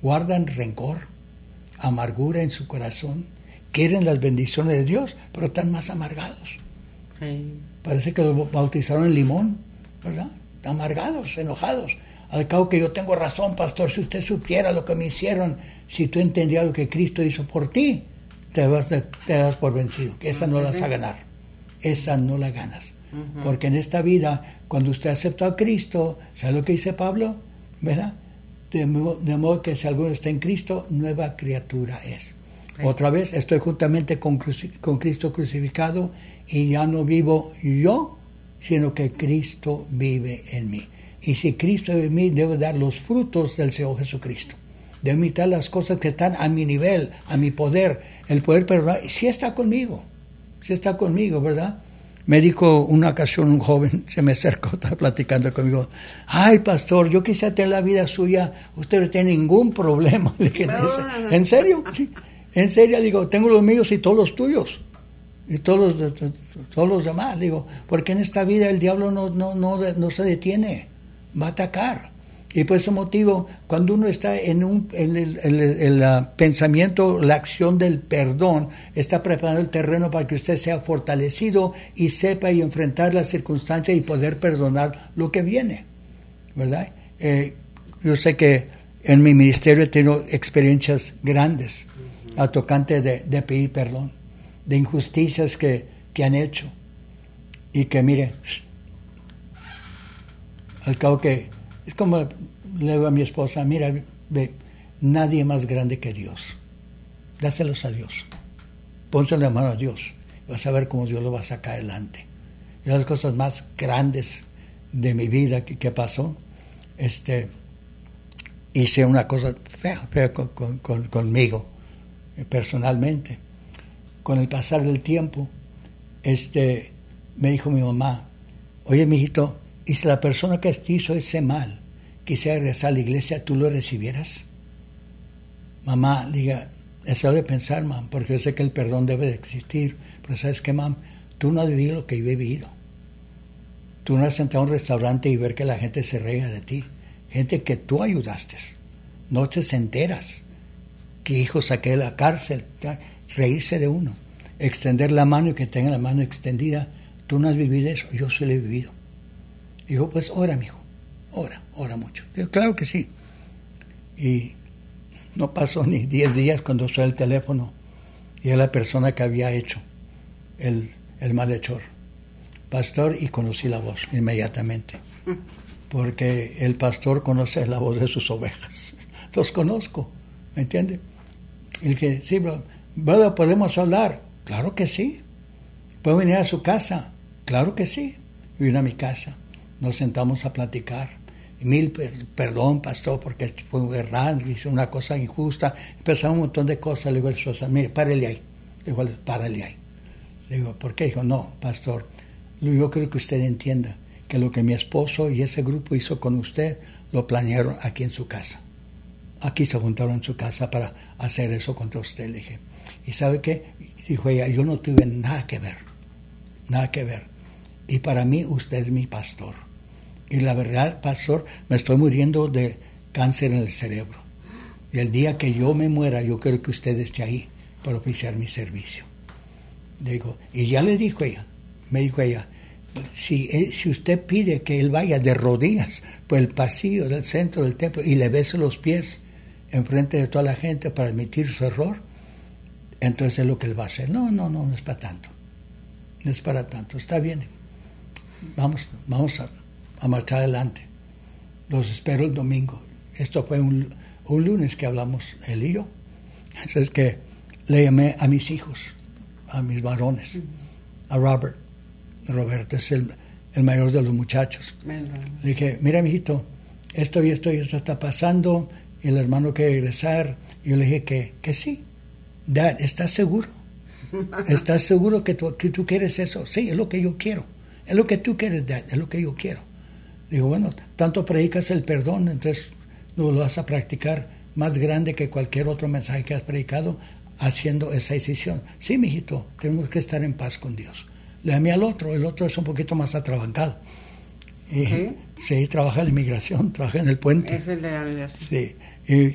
guardan rencor, amargura en su corazón, quieren las bendiciones de Dios, pero están más amargados. Sí. Parece que los bautizaron en limón, ¿verdad? Amargados, enojados. Al cabo que yo tengo razón, pastor, si usted supiera lo que me hicieron, si tú entendías lo que Cristo hizo por ti, te das por vencido. Esa no la vas a ganar. Esa no la ganas. Porque en esta vida, cuando usted aceptó a Cristo, ¿sabe lo que dice Pablo? ¿Verdad? De modo que si alguno está en Cristo, nueva criatura es. Otra vez, estoy juntamente con Cristo crucificado y ya no vivo yo, sino que Cristo vive en mí. Y si Cristo vive en mí, debo dar los frutos del Señor Jesucristo. Debo imitar las cosas que están a mi nivel, a mi poder. El poder perdonar, sí está conmigo, ¿verdad? Me dijo una ocasión un joven, se me acercó, estaba platicando conmigo. Ay, pastor, yo quisiera tener la vida suya, usted no tiene ningún problema. Le dije, ¿en serio? Sí. En serio, digo, tengo los míos y todos los tuyos. Y todos los demás, digo, porque en esta vida el diablo no se detiene, va a atacar. Y por ese motivo, cuando uno está en el pensamiento, la acción del perdón, está preparando el terreno para que usted sea fortalecido y sepa y enfrentar las circunstancias y poder perdonar lo que viene, ¿verdad? Yo sé que en mi ministerio he tenido experiencias grandes a tocante de pedir perdón, de injusticias que han hecho. Y que mire, al cabo que es como le digo a mi esposa, mira, ve, nadie más grande que Dios. Dáselos a Dios. Pónselo en la mano a Dios. Vas a ver cómo Dios lo va a sacar adelante. Y las cosas más grandes de mi vida que pasó, hice una cosa fea conmigo, personalmente. Con el pasar del tiempo, me dijo mi mamá, oye, mijito, ¿y si la persona que te hizo ese mal quisiera regresar a la iglesia, tú lo recibieras? Mamá, diga, eso de pensar, mam, porque yo sé que el perdón debe de existir, pero ¿sabes qué, mam? Tú no has vivido lo que yo he vivido. Tú no has sentado en un restaurante y ver que la gente se ría de ti. Gente que tú ayudaste. Noches enteras. Que hijos saqué de la cárcel. Reírse de uno. Extender la mano y que tenga la mano extendida. Tú no has vivido eso. Yo sí lo he vivido. Dijo, pues ora, mijo. Ora mucho. Digo, claro que sí. Y no pasó ni 10 días cuando suena el teléfono y era la persona que había hecho el malhechor. Pastor, y conocí la voz inmediatamente. Porque el pastor conoce la voz de sus ovejas. Los conozco, ¿me entiende? Y dije, sí, brother, ¿podemos hablar? Claro que sí. ¿Puedo venir a su casa? Claro que sí. Vino a mi casa. Nos sentamos a platicar. Perdón, pastor, porque fue errante, hice una cosa injusta. Empezamos un montón de cosas. Le digo a la esposa, mire, párele ahí. Le digo, párele ahí. Le digo, ¿por qué? Dijo, no, pastor, yo creo que usted entienda que lo que mi esposo y ese grupo hizo con usted, lo planearon aquí en su casa. Aquí se juntaron en su casa para hacer eso contra usted. Le dije, ¿y sabe qué? Dijo ella, yo no tuve nada que ver. Y para mí usted es mi pastor. Y la verdad, pastor, me estoy muriendo de cáncer en el cerebro. Y el día que yo me muera, yo quiero que usted esté ahí para oficiar mi servicio. Digo, y ya me dijo ella, si usted pide que él vaya de rodillas por el pasillo del centro del templo y le bese los pies enfrente de toda la gente para admitir su error, entonces es lo que él va a hacer. No es para tanto. No es para tanto. Está bien. Vamos a marchar adelante. Los espero el domingo. Esto fue un lunes que hablamos él y yo. Así es que le llamé a mis hijos, a mis varones, a Roberto es el mayor de los muchachos. Le dije, mira, mijito, esto y esto está pasando, y el hermano quiere regresar. Y yo le dije que sí. Dad, ¿estás seguro? ¿Estás seguro que tú quieres eso? Sí, es lo que yo quiero. Es lo que tú quieres, Dad, es lo que yo quiero. Digo, bueno, tanto predicas el perdón, entonces lo vas a practicar más grande que cualquier otro mensaje que has predicado, haciendo esa decisión. Sí, mijito, tenemos que estar en paz con Dios. Le llamé al otro, el otro es un poquito más atrabancado. Sí, trabaja en la inmigración, trabaja en el puente. Es el de la migración. Sí,